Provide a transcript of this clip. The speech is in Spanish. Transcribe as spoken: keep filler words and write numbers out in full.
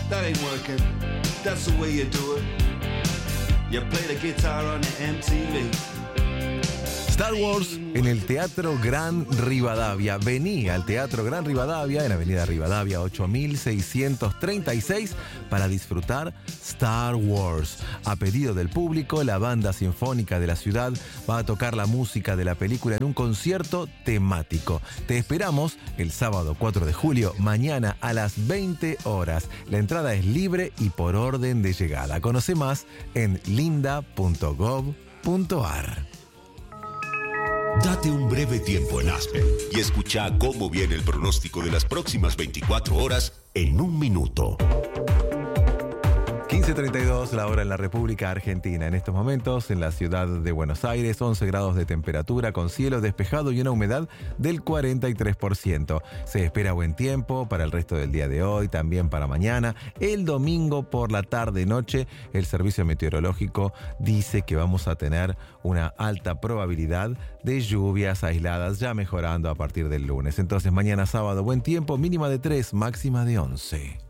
That ain't working. That's the way you do it. You play the guitar on the M T V. Star Wars en el Teatro Gran Rivadavia. Vení al Teatro Gran Rivadavia, en Avenida Rivadavia ocho mil seiscientos treinta y seis, para disfrutar Star Wars. A pedido del público, la banda sinfónica de la ciudad va a tocar la música de la película en un concierto temático. Te esperamos el sábado cuatro de julio, mañana a las veinte horas. La entrada es libre y por orden de llegada. Conoce más en linda punto gov punto ar. Date un breve tiempo en Aspen y escucha cómo viene el pronóstico de las próximas veinticuatro horas en un minuto. quince treinta y dos, la hora en la República Argentina. En estos momentos, en la ciudad de Buenos Aires, once grados de temperatura con cielo despejado y una humedad del cuarenta y tres por ciento. Se espera buen tiempo para el resto del día de hoy, también para mañana. El domingo por la tarde-noche, el Servicio Meteorológico dice que vamos a tener una alta probabilidad de lluvias aisladas, ya mejorando a partir del lunes. Entonces, mañana sábado, buen tiempo, mínima de tres, máxima de once.